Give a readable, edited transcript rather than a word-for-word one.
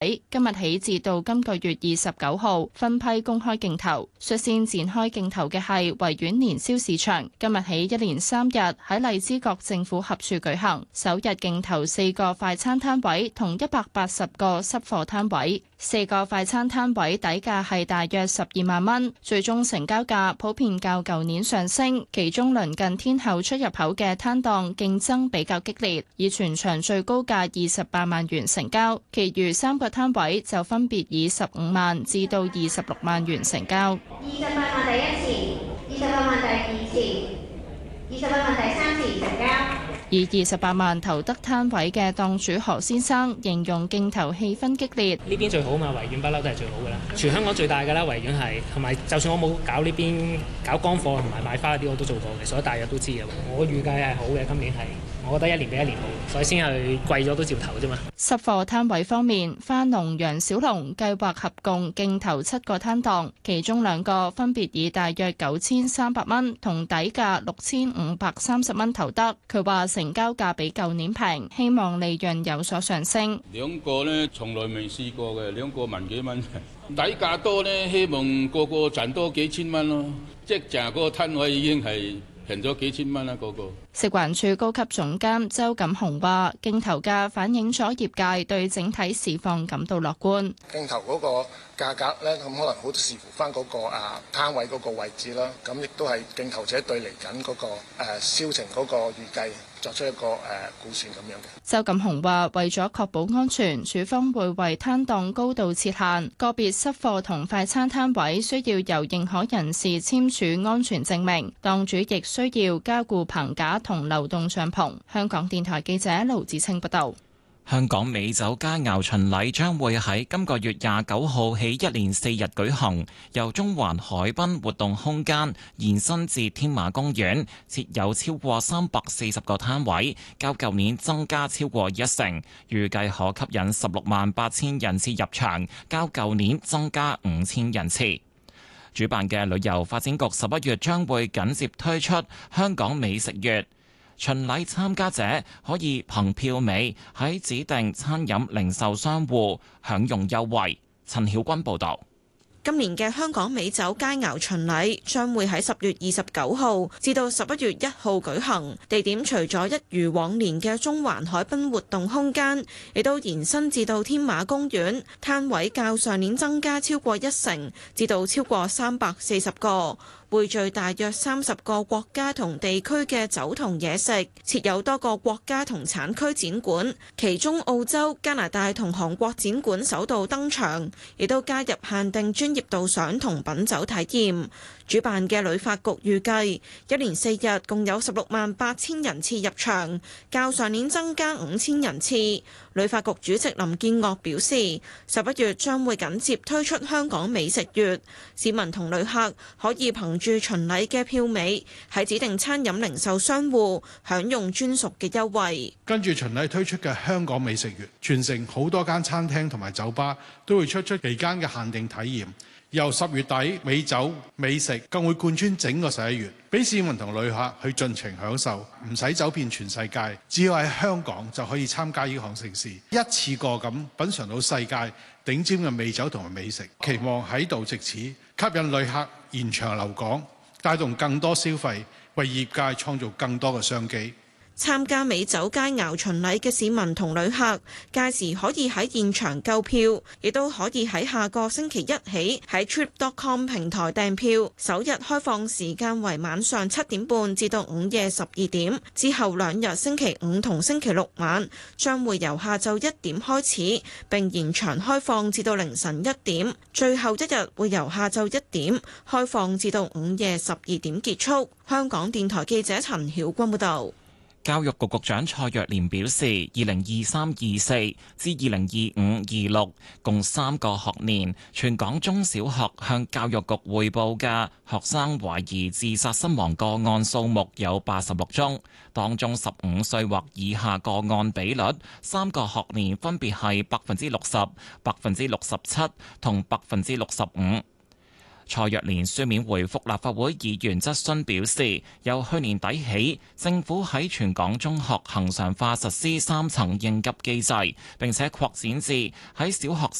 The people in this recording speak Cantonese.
今日起至到今個月29號分批公開競投，率先展開競投嘅係維園年宵市場，今日起一連3日喺荔枝角政府合署舉行。首日競投4個快餐攤位同180個濕貨攤位，4個快餐攤位底價係大約12萬蚊，最終成交價普遍較舊年上升，其中鄰近天后出入口嘅攤檔競爭比較激烈，以全場最高價28萬元成交，其餘3個攤位就分別以15萬至到26萬元成交。 28萬第一次，28萬第二次，28萬第三次成交。 以28萬投得攤位嘅檔主何先生形容競投氣氛激烈。 呢邊最好嘛，維園不嬲都係最好㗎啦，全香港最大㗎啦，維園係，同埋就算我冇搞呢邊搞乾貨同埋買花嗰啲我都做過嘅，所以大約都知嘅。我預計係好嘅，今年係，我覺得一年比一年好，所以先係貴咗都照投啫嘛。 濕貨攤位方面，花農楊小龍計劃合共競投7個攤檔，其中2個分別以大約9300蚊同底價6530蚊投得。佢話成交價比舊年平，希望利潤有所上升。 2個呢，從來未試過嘅，2個萬幾蚊，底價多呢，希望個個賺多幾千蚊咯。即係成個攤位已經係平咗幾千蚊啦，個個。 食環署高級總監周錦雄話：競投價反映咗業界對整體市況感到樂觀。 競投嗰個價格咧，咁可能好視乎翻嗰個攤位嗰個位置啦。咁亦都係競投者對嚟緊嗰個銷情嗰個預計作出一個估算咁樣嘅。 周錦雄話：為咗確保安全，署方會為攤檔高度設限，個別濕貨同快餐攤位需要由認可人士簽署安全證明，檔主亦需要加固棚架同流動帳篷。香港電台記者盧子清報道。 香港美酒佳餚巡禮將會喺今個月29號起一連4日舉行，由中環海濱活動空間延伸至天馬公園，設有超過340個攤位，較舊年增加超過1成，預計可吸引168000人次入場，較舊年增加5000人次。主辦嘅旅遊發展局11月將會緊接推出香港美食月。巡禮參加者可以憑票尾喺指定餐飲零售商戶享用優惠。陳曉君報導。 今年嘅香港美酒佳餚巡禮將會喺10月29號至到11月1號舉行，地點除咗一如往年嘅中環海濱活動空間，亦都延伸至到天馬公園，攤位較上年增加超過1成，至到超過340個。匯聚大約30個國家同地區嘅酒同嘢食，設有多個國家同產區展館，其中澳洲、加拿大同韓國展館首度登場，亦都加入限定專業導賞同品酒體驗。主辦嘅旅發局預計一連4日共有168000人次入場，較上年增加5000人次。旅發局主席林建岳表示，11月將會緊接推出香港美食月，市民同旅客可以憑住巡禮嘅票尾喺指定餐飲零售商戶享用專屬嘅優惠。 跟住巡禮推出嘅香港美食月，全城好多間餐廳同埋酒吧都會出期間嘅限定體驗。由10月底，美酒美食更會貫穿整個11月，俾市民同旅客去盡情享受，唔使走遍全世界，只要喺香港就可以參加呢項盛事，一次過咁品嚐到世界頂尖嘅美酒同埋美食。期望喺度藉此吸引旅客延長留港，帶動更多消費，為業界創造更多嘅商機。 參加美酒佳餚巡禮嘅市民同旅客，屆時可以喺現場購票，亦都可以喺下個星期一起喺 trip.com 平台訂票。首日開放時間為晚上7點半至到午夜12點，之後2日星期五同星期六晚將會由下晝1點開始，並延長開放至到凌晨1點，最後一日會由下晝1點開放至到午夜12點結束。香港電台記者陳曉君報導。 教育局局長蔡若蓮表示，2023-24至2025-26共3個學年，全港中小學向教育局匯報嘅學生懷疑自殺身亡個案數目有86宗，當中15歲或以下個案比率3個學年分別係60%、67%同65%。 蔡若蓮書面回覆立法會議員質詢表示，由去年底起，政府喺全港中學恆常化實施3層應急機制，並且擴展至喺小學